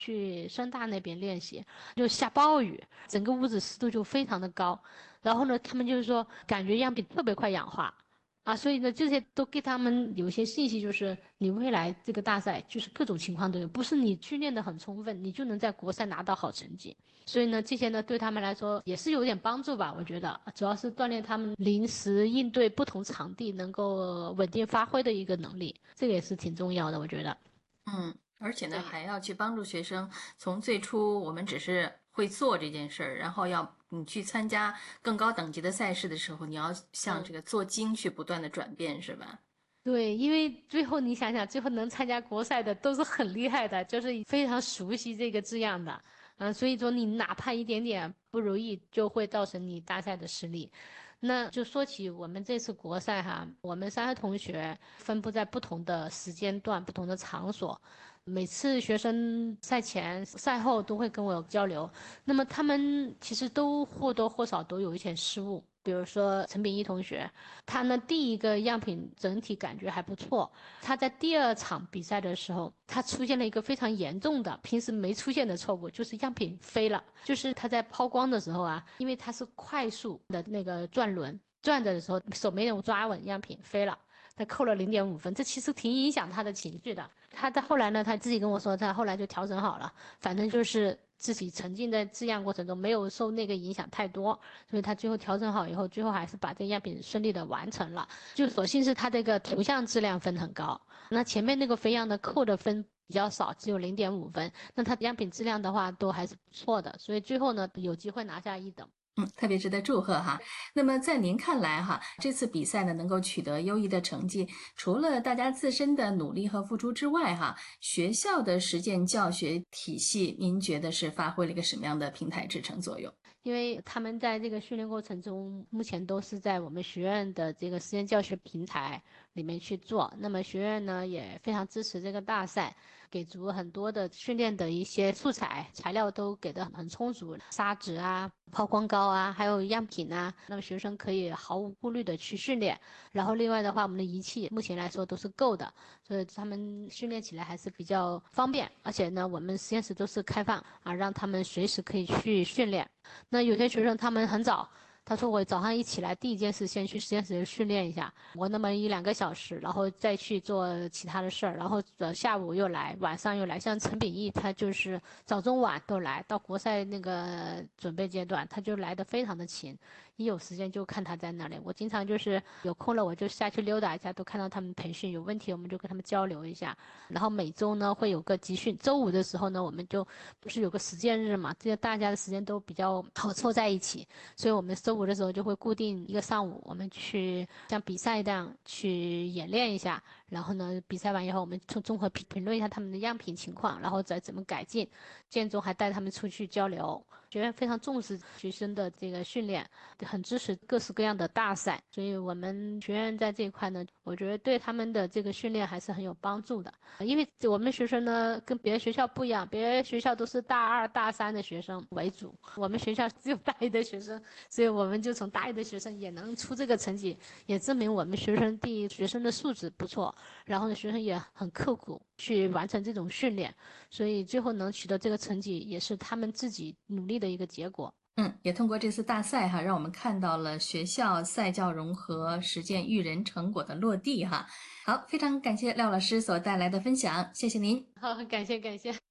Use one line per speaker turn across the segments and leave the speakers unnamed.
去深大那边练习，就下暴雨，整个屋子湿度就非常的高。然后呢，他们就是说感觉样品特别快氧化。啊，所以呢，这些都给他们有一些信息，就是你未来这个大赛就是各种情况都有，不是你训练的很充分，你就能在国赛拿到好成绩。所以呢，这些呢对他们来说也是有点帮助吧，我觉得主要是锻炼他们临时应对不同场地能够稳定发挥的一个能力，这个也是挺重要的，我觉得。
而且呢，
对。
还要去帮助学生从最初我们只是会做这件事儿，然后要你去参加更高等级的赛事的时候，你要向这
嗯。
个做精去不断的转变，是吧？
对，因为最后你想想，最后能参加国赛的都是很厉害的，就是非常熟悉这个字样的，所以说你哪怕一点点不如意，就会造成你大赛的失利。那就说起我们这次国赛哈，我们3个同学分布在不同的时间段、不同的场所，每次学生赛前、赛后都会跟我有交流，那么他们其实都或多或少都有一些失误。比如说陈炳一同学，他呢第一个样品整体感觉还不错，他在第二场比赛的时候，他出现了一个非常严重的平时没出现的错误，就是样品飞了。就是他在抛光的时候啊，因为他是快速的那个转轮转着的时候，手没有抓稳，样品飞了。他扣了0.5分，这其实挺影响他的情绪的。他在后来呢，他自己跟我说，他后来就调整好了，反正就是自己沉浸在字样过程中，没有受那个影响太多，所以他最后调整好以后，最后还是把这个样品顺利的完成了。就所幸是他这个图像质量分很高，那前面那个飞样的扣的分比较少，只有0.5分，那他样品质量的话都还是不错的，所以最后呢有机会拿下1等。
特别值得祝贺哈。那么在您看来哈，这次比赛呢能够取得优异的成绩，除了大家自身的努力和付出之外哈，学校的实践教学体系，您觉得是发挥了一个什么样的平台支撑作用？
因为他们在这个训练过程中，目前都是在我们学院的这个实验教学平台里面去做。那么学院呢也非常支持这个大赛，给足很多的训练的一些素材材料都给的很充足，砂纸啊、抛光膏啊，还有样品啊，那么学生可以毫无顾虑的去训练。然后另外的话，我们的仪器目前来说都是够的，所以他们训练起来还是比较方便。而且呢，我们实验室都是开放啊，让他们随时可以去训练。那有些学生他们很早，他说我早上一起来第一件事先去实验室训练一下，我那么1、2个小时，然后再去做其他的事儿，然后下午又来，晚上又来。像陈炳毅他就是早中晚都来，到国赛那个准备阶段，他就来的非常的勤，一有时间就看他在那里。我经常就是有空了我就下去溜达一下，都看到他们培训有问题我们就跟他们交流一下。然后每周呢会有个集训，周五的时候呢我们就不是有个实践日嘛，这些大家的时间都比较好凑在一起，所以我们周五的时候就会固定一个上午，我们去像比赛这样去演练一下，然后呢比赛完以后我们综合评论一下他们的样品情况，然后再怎么改进，建中还带他们出去交流。学院非常重视学生的这个训练，很支持各式各样的大赛，所以我们学院在这一块呢，我觉得对他们的这个训练还是很有帮助的。因为我们学生呢跟别的学校不一样，别的学校都是大二、大三的学生为主，我们学校只有大一的学生，所以我们就从大一的学生也能出这个成绩，也证明我们学生第一学生的素质不错，然后呢学生也很刻苦去完成这种训练，所以最后能取得这个成绩也是他们自己努力的一个结果。
也通过这次大赛哈，让我们看到了学校赛教融合、实践育人成果的落地哈。好，非常感謝廖老師所帶來的分享，謝謝您。
好，感謝感謝。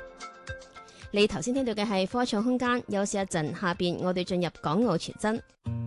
你頭先聽到嘅係科創空間，休息一陣，下邊我哋進入港澳傳真。